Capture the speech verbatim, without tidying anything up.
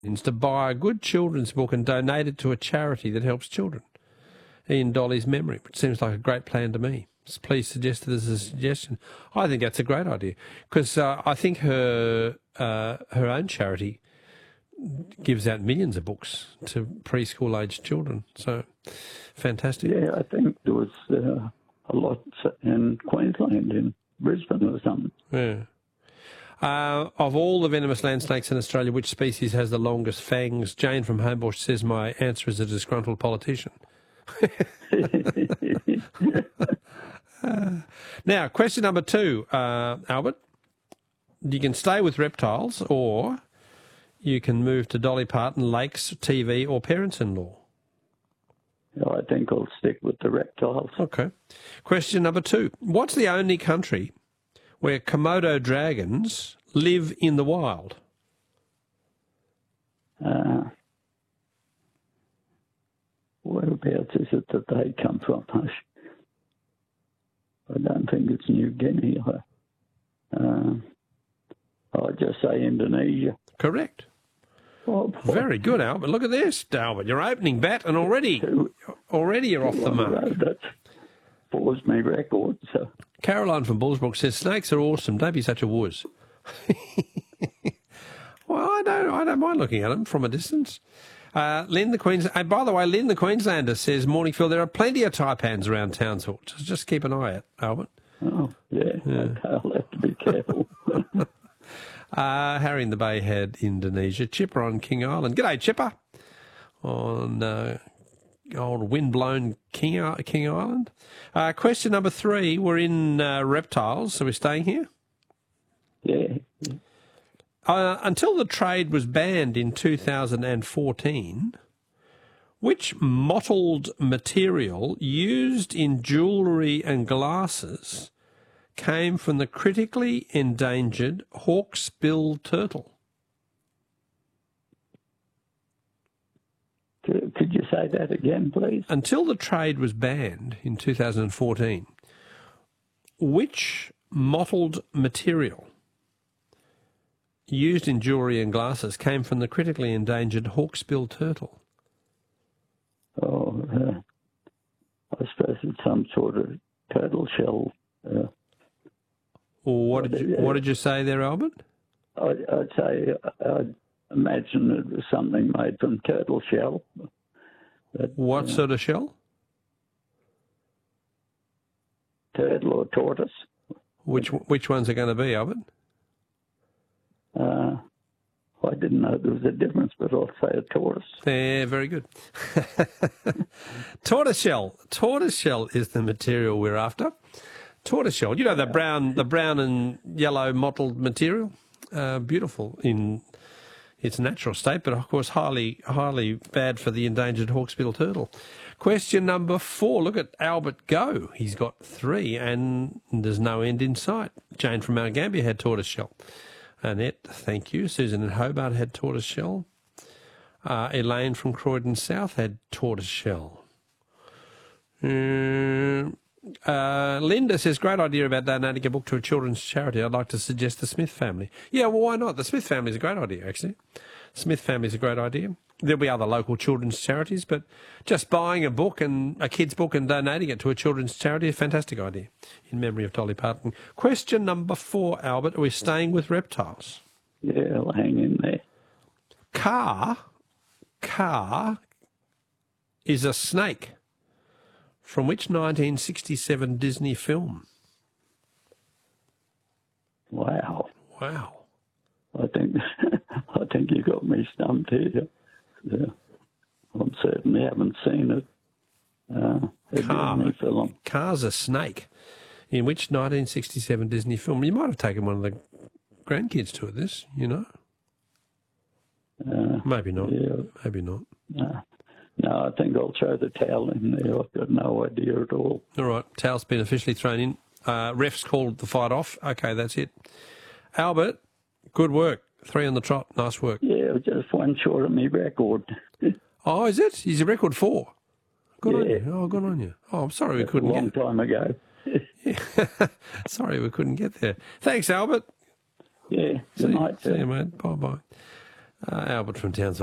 to buy a good children's book and donate it to a charity that helps children in Dolly's memory, which seems like a great plan to me. Please suggest it as a suggestion. I think that's a great idea because uh, I think her uh, her own charity gives out millions of books to preschool-aged children. So, fantastic. Yeah, I think there was uh, a lot in Queensland, in Brisbane or something. Yeah. Uh, of all the venomous land snakes in Australia, which species has the longest fangs? Jane from Homebush says my answer is a disgruntled politician. uh, now, question number two, uh, Albert. You can stay with reptiles or you can move to Dolly Parton, lakes, T V or parents-in-law. Yeah, I think I'll stick with the reptiles. Okay. Question number two. What's the only country where Komodo dragons live in the wild? Uh, whereabouts is it that they come from? I don't think it's New Guinea. Uh, I'll just say Indonesia. Correct. Oh, very good, Albert. Look at this, Albert. You're opening bat and already already you're off the mark. That's paused my record. So. Caroline from Bullsbrook says, snakes are awesome. Don't be such a wuss. Well, I don't, I don't mind looking at them from a distance. Uh, Lynn the Queens. And by the way, Lynn the Queenslander says, Morningfield, there are plenty of taipans around Townsville. Just, just keep an eye out, Albert. Oh, yeah. yeah. Okay, I'll have to be careful. uh, Harry in the Bay had Indonesia. Chipper on King Island. G'day, Chipper. On uh, old windblown King, King Island. Uh, question number three. We're in uh, reptiles, so we're staying here? Yeah. Uh, until the trade was banned in two thousand fourteen, which mottled material used in jewellery and glasses came from the critically endangered hawksbill turtle? Could you say that again, please? Until the trade was banned in two thousand fourteen, which mottled material used in jewellery and glasses came from the critically endangered hawksbill turtle? Oh, uh, I suppose it's some sort of turtle shell. Uh, what did you What did you say there, Albert? I'd, I'd say I'd imagine it was something made from turtle shell. But, what uh, sort of shell? Turtle or tortoise. Which Which ones are going to be, Albert? Uh, I didn't know there was a difference, but I'll say a tortoise. Yeah, very good. Tortoiseshell. Tortoiseshell is the material we're after. Tortoiseshell. You know the brown, the brown and yellow mottled material. Uh, beautiful in its natural state, but of course highly, highly bad for the endangered hawksbill turtle. Question number four. Look at Albert go. He's got three, and there's no end in sight. Jane from Mount Gambier had tortoiseshell. Annette, thank you. Susan in Hobart had tortoiseshell. Uh, Elaine from Croydon South had tortoiseshell. Mm, uh, Linda says, great idea about donating a book to a children's charity. I'd like to suggest the Smith family. Yeah, well, why not? The Smith family is a great idea, actually. Smith family is a great idea. There'll be other local children's charities, but just buying a book and a kid's book and donating it to a children's charity, a fantastic idea in memory of Dolly Parton. Question number four, Albert. Are we staying with reptiles? Yeah, I'll hang in there. Car, car is a snake. From which nineteen sixty-seven Disney film? Wow. Wow. I think I think you got me stumped here. Yeah. I certainly haven't seen it. Uh, a Car. Disney film. Car's a snake. In which nineteen sixty-seven Disney film? You might have taken one of the grandkids to this, you know? Uh, Maybe not. Yeah. Maybe not. No. no, I think I'll throw the towel in there. I've got no idea at all. All right. Towel's been officially thrown in. Uh, ref's called the fight off. Okay, that's it. Albert, good work. Three on the trot. Nice work. Yeah, just one short of me record. Oh, is it? Is your record four? Good on Yeah. you. Oh, good on you. Oh, I'm sorry we couldn't a long get... time ago. Sorry we couldn't get there. Thanks, Albert. Yeah, See, good night. see you, mate. Bye-bye. Uh, Albert from Townsville.